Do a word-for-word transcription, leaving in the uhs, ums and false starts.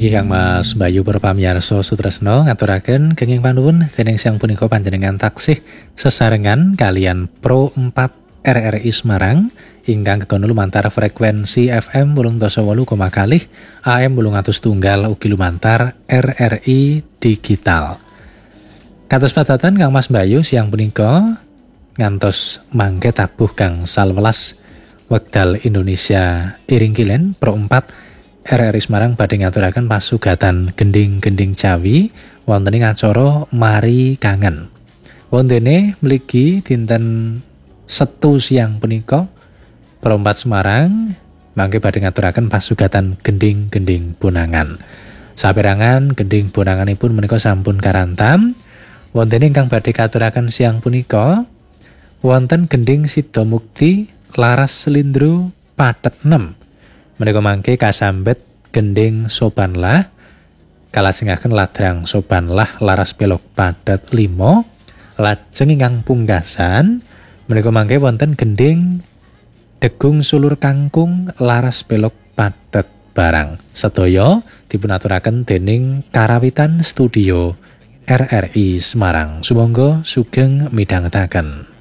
Niki Kang Mas Bayu para pamirsa sutresna ngaturaken kenging panuwun dening sang punika panjenengan taksih sesarengan kalian Pro empat R R I Semarang ingkang kekono lumantar frekuensi F M wolung dasa wolu koma kalih A M wolung atus tunggal ugi lumantar R R I digital. Kados padatan Kang Mas Bayu siang punika ngantos mangke tabuh Kang salwelas wekdal Indonesia Iring Kilen Pro empat R R I Semarang badhe ngaturaken pasugatan gending-gending Jawi wonten ing acara Mari Kangen. Wontene mligi dinten Setu siang punika Pro empat Semarang mangke badhe ngaturaken pasugatan gending-gending bonangan. Saperangan gending bonanganipun menika sampun karantam. Wonten ingkang badhe katuraken siang punika wonten gending Sida Mukti Laras Slindro Pathet enam. Menika mangke kasambet gending Sobanlah kalajengaken ladrang Sobanlah Laras Pelog Pathet lima. Lajeng ingkang pungkasan menika mangke wonten gending Degung Sulur Kangkung Laras Pelog Pathet barang. Sedaya dipunaturaken dening Karawitan Studio R R I Semarang. Sumangga sugeng midhangetaken.